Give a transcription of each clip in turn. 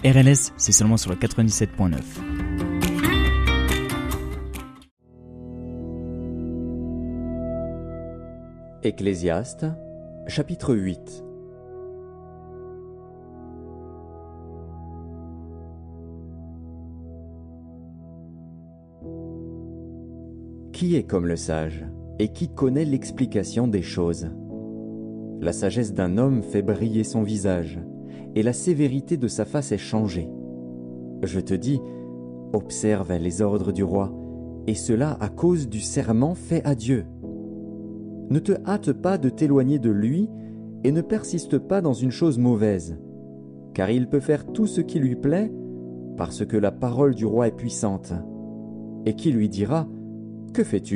RLS, c'est seulement sur le 97.9. Ecclésiaste, chapitre 8. Qui est comme le sage, et qui connaît l'explication des choses? La sagesse d'un homme fait briller son visage, et la sévérité de sa face est changée. Je te dis, observe les ordres du roi, et cela à cause du serment fait à Dieu. Ne te hâte pas de t'éloigner de lui, et ne persiste pas dans une chose mauvaise, car il peut faire tout ce qui lui plaît, parce que la parole du roi est puissante. Et qui lui dira, « Que fais-tu »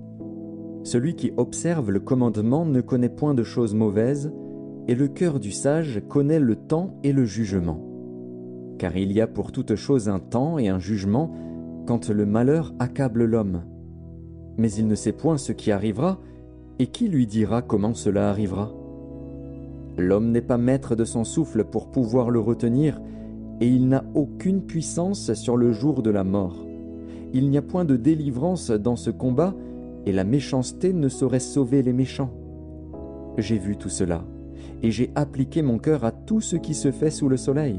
Celui qui observe le commandement ne connaît point de choses mauvaises, et le cœur du sage connaît le temps et le jugement. Car il y a pour toute chose un temps et un jugement, quand le malheur accable l'homme. Mais il ne sait point ce qui arrivera, et qui lui dira comment cela arrivera? L'homme n'est pas maître de son souffle pour pouvoir le retenir, et il n'a aucune puissance sur le jour de la mort. Il n'y a point de délivrance dans ce combat, et la méchanceté ne saurait sauver les méchants. J'ai vu tout cela, et j'ai appliqué mon cœur à tout ce qui se fait sous le soleil.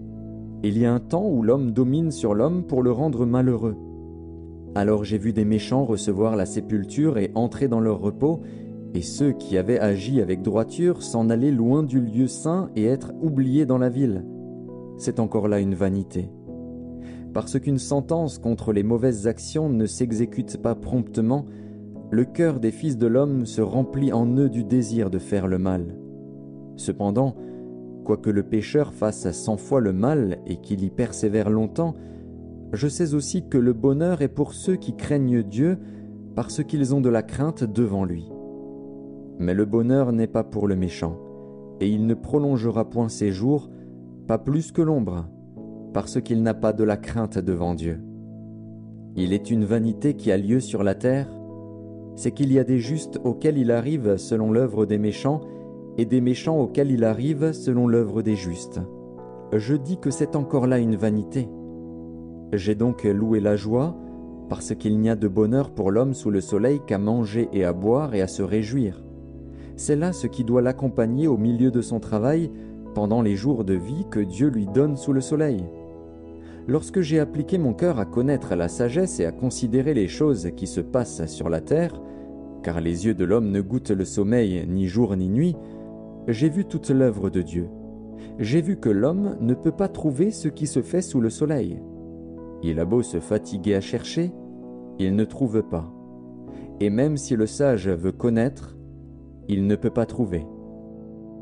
Il y a un temps où l'homme domine sur l'homme pour le rendre malheureux. Alors j'ai vu des méchants recevoir la sépulture et entrer dans leur repos, et ceux qui avaient agi avec droiture s'en aller loin du lieu saint et être oubliés dans la ville. C'est encore là une vanité. Parce qu'une sentence contre les mauvaises actions ne s'exécute pas promptement, le cœur des fils de l'homme se remplit en eux du désir de faire le mal. Cependant, quoique le pécheur fasse 100 fois le mal et qu'il y persévère longtemps, je sais aussi que le bonheur est pour ceux qui craignent Dieu, parce qu'ils ont de la crainte devant lui. Mais le bonheur n'est pas pour le méchant, et il ne prolongera point ses jours, pas plus que l'ombre, parce qu'il n'a pas de la crainte devant Dieu. Il est une vanité qui a lieu sur la terre, c'est qu'il y a des justes auxquels il arrive selon l'œuvre des méchants, et des méchants auxquels il arrive selon l'œuvre des justes. Je dis que c'est encore là une vanité. J'ai donc loué la joie, parce qu'il n'y a de bonheur pour l'homme sous le soleil qu'à manger et à boire et à se réjouir. C'est là ce qui doit l'accompagner au milieu de son travail, pendant les jours de vie que Dieu lui donne sous le soleil. Lorsque j'ai appliqué mon cœur à connaître la sagesse et à considérer les choses qui se passent sur la terre, car les yeux de l'homme ne goûtent le sommeil ni jour ni nuit, j'ai vu toute l'œuvre de Dieu. J'ai vu que l'homme ne peut pas trouver ce qui se fait sous le soleil. Il a beau se fatiguer à chercher, il ne trouve pas. Et même si le sage veut connaître, il ne peut pas trouver.